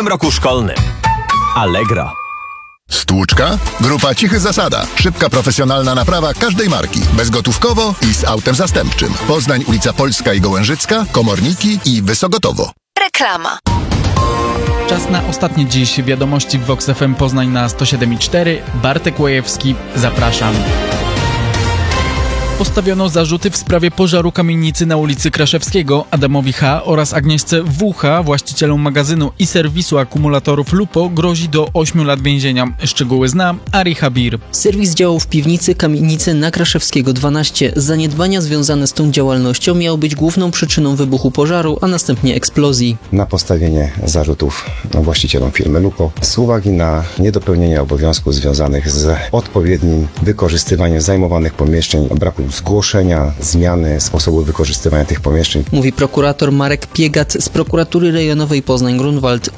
nowym roku szkolnym. Allegro. Stłuczka? Grupa Cichy Zasada. Szybka, profesjonalna naprawa każdej marki. Bezgotówkowo i z autem zastępczym. Poznań, ulica Polska i Gołężycka, Komorniki i Wysogotowo. Reklama. Czas na ostatnie dziś wiadomości w Vox FM Poznań na 107,4. Bartek Łajewski, zapraszam. Postawiono zarzuty w sprawie pożaru kamienicy na ulicy Kraszewskiego Adamowi H. oraz Agnieszce W.H., właścicielom magazynu i serwisu akumulatorów Lupo, grozi do 8 lat więzienia. Szczegóły zna Ari Habir. Serwis działał w piwnicy kamienicy na Kraszewskiego 12. Zaniedbania związane z tą działalnością miały być główną przyczyną wybuchu pożaru, a następnie eksplozji. Na postawienie zarzutów właścicielom firmy Lupo z uwagi na niedopełnienie obowiązków związanych z odpowiednim wykorzystywaniem zajmowanych pomieszczeń, braku zgłoszenia, zmiany sposobu wykorzystywania tych pomieszczeń. Mówi prokurator Marek Piegat z prokuratury rejonowej Poznań-Grunwald.